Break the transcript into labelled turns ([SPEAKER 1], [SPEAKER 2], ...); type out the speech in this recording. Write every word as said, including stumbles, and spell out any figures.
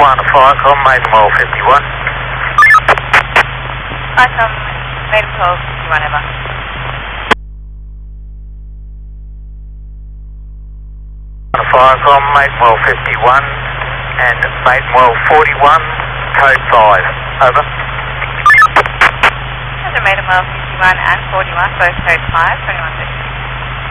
[SPEAKER 1] one, Firecom, Maidenwell fifty-one.
[SPEAKER 2] Firecom, Maidenwell fifty-one, over.
[SPEAKER 1] Firecom, Maidenwell fifty-one and Maidenwell forty-one, code five, over.
[SPEAKER 2] Roger, Maidenwell fifty-one and forty-one, both code five, twenty-one fifty.